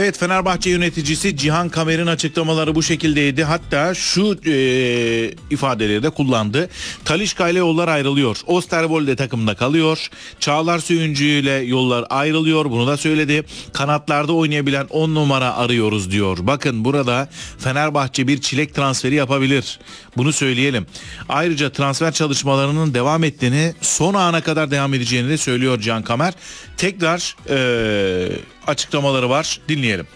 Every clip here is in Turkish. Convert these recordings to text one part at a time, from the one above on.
Evet, Fenerbahçe yöneticisi Cihan Kamer'in açıklamaları bu şekildeydi. Hatta şu ifadeleri de kullandı. Talisca ile yollar ayrılıyor. Osterwolde takımda kalıyor. Çağlar Söyüncü ile yollar ayrılıyor. Bunu da söyledi. Kanatlarda oynayabilen 10 numara arıyoruz diyor. Bakın, burada Fenerbahçe bir çilek transferi yapabilir. Bunu söyleyelim. Ayrıca transfer çalışmalarının devam ettiğini, son ana kadar devam edeceğini de söylüyor Cihan Kamer. Tekrar açıklamaları var. Dinleyelim.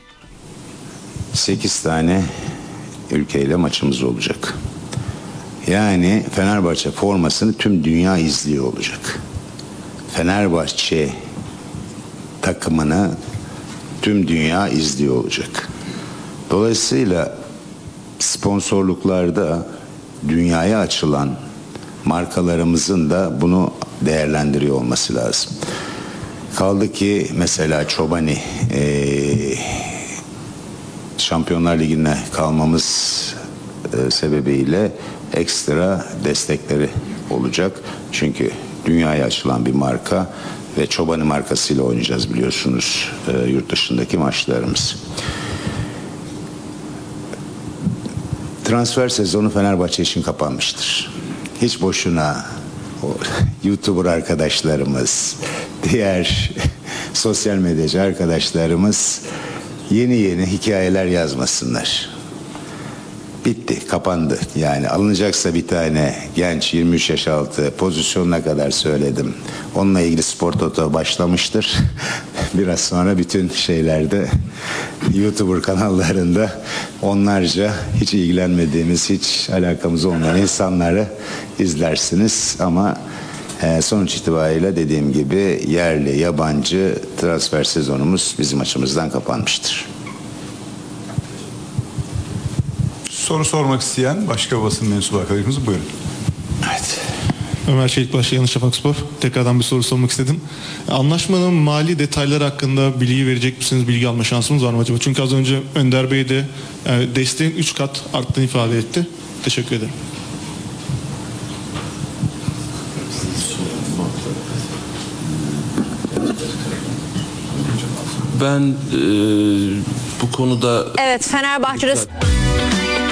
8 tane ülkeyle maçımız olacak. Yani Fenerbahçe formasını tüm dünya izliyor olacak. Fenerbahçe takımını tüm dünya izliyor olacak. Dolayısıyla sponsorluklarda dünyaya açılan markalarımızın da bunu değerlendiriyor olması lazım. Kaldı ki mesela Çobani Şampiyonlar Ligi'ne kalmamız sebebiyle ekstra destekleri olacak. Çünkü dünyaya açılan bir marka ve Çobani markasıyla oynayacağız, biliyorsunuz, yurt dışındaki maçlarımız. Transfer sezonu Fenerbahçe için kapanmıştır. Hiç boşuna YouTuber arkadaşlarımız, diğer sosyal medyacı arkadaşlarımız yeni hikayeler yazmasınlar. Bitti, kapandı. Yani alınacaksa bir tane genç 23 yaş altı pozisyonuna kadar söyledim. Onunla ilgili Spor Toto başlamıştır. Biraz sonra bütün şeylerde, YouTuber kanallarında onlarca hiç ilgilenmediğimiz, hiç alakamız olmayan insanları izlersiniz. Ama sonuç itibariyle dediğim gibi yerli, yabancı transfer sezonumuz bizim açımızdan kapanmıştır. Soru sormak isteyen başka basın mensubu arkadaşımız, buyurun. Evet. Ömer Çelikbaş, Yanlış Şafakspor. Tekrardan bir soru sormak istedim. Anlaşmanın mali detayları hakkında bilgi verecek misiniz? Bilgi alma şansımız var mı acaba? Çünkü az önce Önder Bey de desteğin 3 kat arttığını ifade etti. Teşekkür ederim. Ben bu konuda... Evet, Fenerbahçe'de